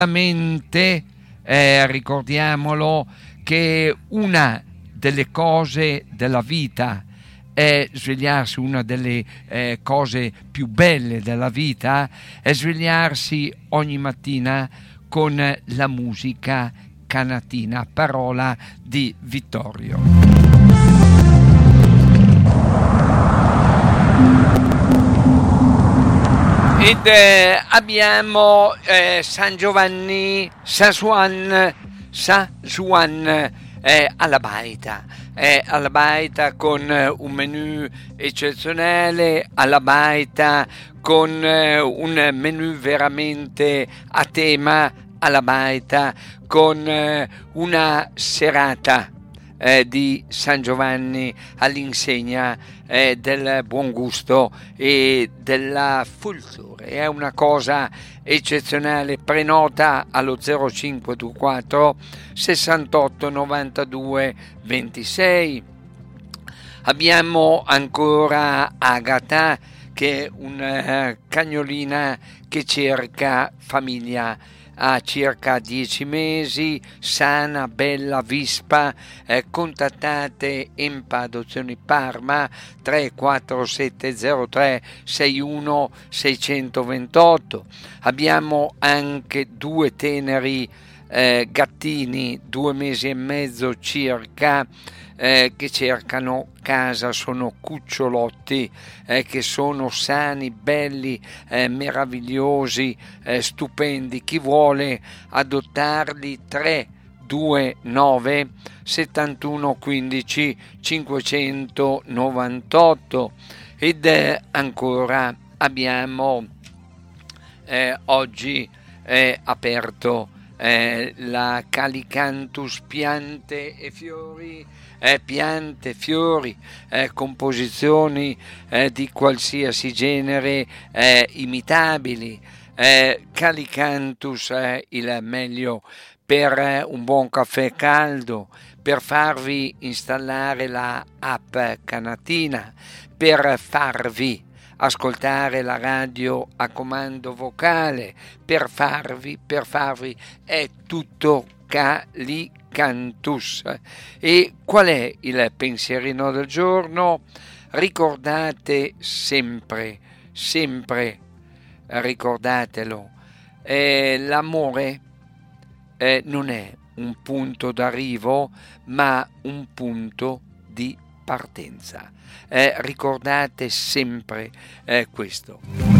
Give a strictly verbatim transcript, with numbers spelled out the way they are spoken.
Veramente, eh, ricordiamolo, che una delle cose della vita è svegliarsi, una delle eh, cose più belle della vita è svegliarsi ogni mattina con la musica canatina, parola di Vittorio. Ed eh, abbiamo eh, San Giovanni, San Juan, San Juan eh, alla baita, eh, alla baita con eh, un menù eccezionale, alla baita con eh, un menù veramente a tema, alla baita con eh, una serata eh, di San Giovanni all'insegna eh, del buon gusto e della cultura. È una cosa eccezionale. Prenota allo zero cinque due quattro sessantotto novantadue ventisei. Abbiamo ancora Agata, che è una cagnolina che cerca famiglia, ha circa dieci mesi, sana, bella, vispa. Eh, contattate Empa Adozioni Parma tre quattro sette zero tre sei uno sei due otto. Abbiamo anche due teneri eh, gattini, due mesi e mezzo circa, eh, che cercano casa, sono cucciolotti eh, che sono sani, belli, eh, meravigliosi, eh, stupendi. Chi vuole adottarli? tre due nove settantuno quindici cinquecentonovantotto. Ed eh, ancora abbiamo eh, oggi eh, aperto eh, la Calicanthus piante e fiori, eh, piante, fiori, eh, composizioni eh, di qualsiasi genere, eh, imitabili. Eh, Calicanthus è il meglio per eh, un buon caffè caldo, per farvi installare la app Canatina, per farvi ascoltare la radio a comando vocale, per farvi, per farvi, è tutto Calicanthus. E qual è il pensierino del giorno? Ricordate sempre, sempre, ricordatelo, eh, l'amore eh, non è un punto d'arrivo, ma un punto di partenza. Eh, ricordate sempre eh, questo.